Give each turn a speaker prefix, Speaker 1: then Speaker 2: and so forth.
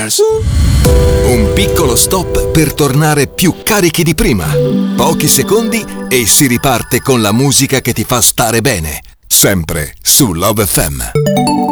Speaker 1: listeners.
Speaker 2: Un piccolo stop per tornare più carichi di prima. Pochi secondi e si riparte con la musica che ti fa stare bene. Sempre su Love FM.